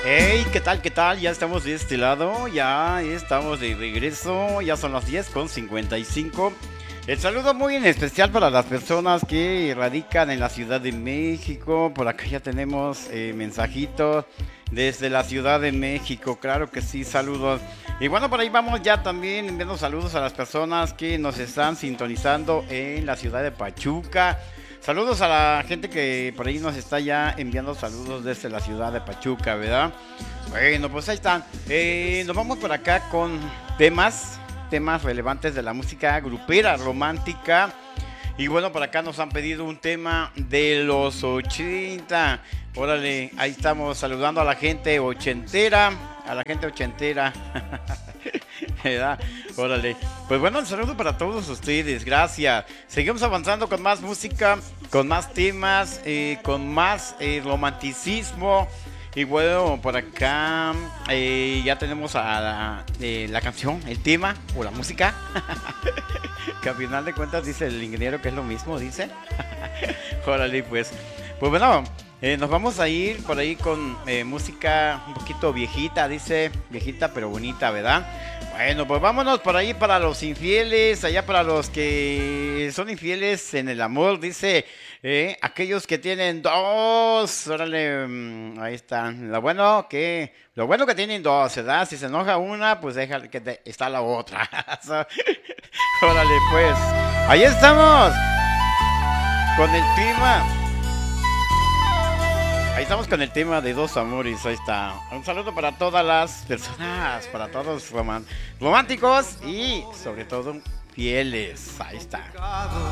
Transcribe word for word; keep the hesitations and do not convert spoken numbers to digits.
Hey, ¿qué tal? ¿Qué tal? Ya estamos de este lado, ya estamos de regreso, ya son las diez con cincuenta y cinco. El saludo muy en especial para las personas que radican en la Ciudad de México. Por acá ya tenemos eh, mensajitos desde la Ciudad de México, claro que sí, saludos. Y bueno, por ahí vamos ya también enviando saludos a las personas que nos están sintonizando en la ciudad de Pachuca. Saludos a la gente que por ahí nos está ya enviando saludos desde la ciudad de Pachuca, ¿verdad? Bueno, pues ahí está. Eh, nos vamos por acá con temas, temas relevantes de la música grupera, romántica. Y bueno, por acá nos han pedido un tema de los ochenta. Órale, ahí estamos saludando a la gente ochentera, a la gente ochentera. ¿Verdad? Órale. Pues bueno, el saludo para todos ustedes, gracias. Seguimos avanzando con más música, con más temas, eh, con más eh, romanticismo. Y bueno, por acá eh, ya tenemos a la, eh, la canción, el tema o la música. Que al final de cuentas dice el ingeniero que es lo mismo, dice. Órale, pues. Pues bueno, eh, nos vamos a ir por ahí con eh, música un poquito viejita, dice. Viejita pero bonita, ¿verdad? Bueno, pues vámonos por ahí para los infieles, allá para los que son infieles en el amor, dice, eh, aquellos que tienen dos, órale, mm, ahí están, lo bueno que, lo bueno que tienen dos, ¿verdad? Si se enoja una, pues deja que te- está la otra. Órale, pues, ahí estamos, con el tema. Ahí estamos con el tema de dos amores, ahí está. Un saludo para todas las personas, para todos roman- románticos y sobre todo fieles. Ahí está.